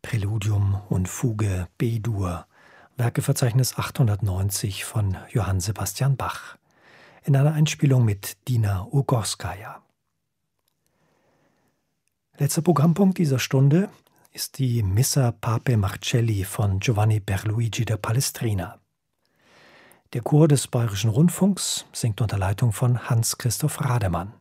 Präludium und Fuge B-Dur, Werkeverzeichnis 890 von Johann Sebastian Bach, in einer Einspielung mit Dina Ugorskaja. Letzter Programmpunkt dieser Stunde ist die Missa Pape Marcelli von Giovanni Pierluigi da Palestrina. Der Chor des Bayerischen Rundfunks singt unter Leitung von Hans-Christoph Rademann.